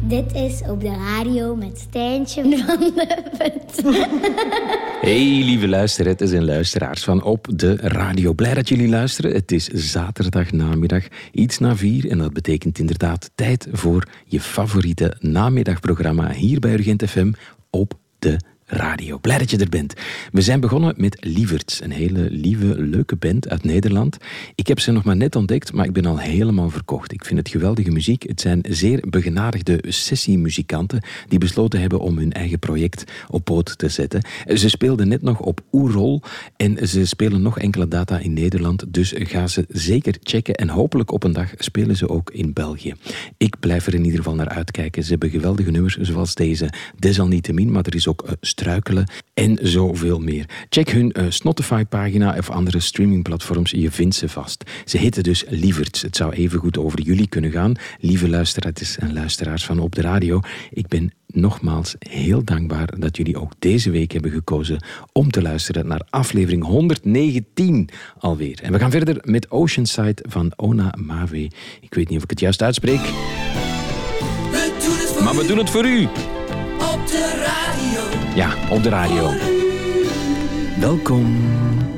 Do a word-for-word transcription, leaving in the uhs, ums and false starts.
Dit is Op de Radio met Stijntje van de Vet. Hey lieve luisterettes en luisteraars van Op de Radio. Blij dat jullie luisteren. Het is zaterdagnamiddag, iets na vier. En dat betekent inderdaad tijd voor je favoriete namiddagprogramma hier bij Urgent F M op de radio. Blij dat je er bent. We zijn begonnen met Lieverts, een hele lieve, leuke band uit Nederland. Ik heb ze nog maar net ontdekt, maar ik ben al helemaal verkocht. Ik vind het geweldige muziek. Het zijn zeer begenadigde sessiemuzikanten die besloten hebben om hun eigen project op poot te zetten. Ze speelden net nog op Oerol en ze spelen nog enkele data in Nederland, dus ga ze zeker checken en hopelijk op een dag spelen ze ook in België. Ik blijf er in ieder geval naar uitkijken. Ze hebben geweldige nummers zoals deze. Desalniettemin, maar er is ook uh, struikelen en zoveel meer. Check hun uh, Spotify-pagina of andere streamingplatforms, je vindt ze vast. Ze heten dus Lieverts. Het zou even goed over jullie kunnen gaan, lieve luisteraars en luisteraars van Op de Radio. Ik ben nogmaals heel dankbaar dat jullie ook deze week hebben gekozen om te luisteren naar aflevering honderdnegentien alweer. En we gaan verder met Oceanside van Ona Mave. Ik weet niet of ik het juist uitspreek, We maar we doen het voor u. Op de radio. Ja, op de radio. Welkom.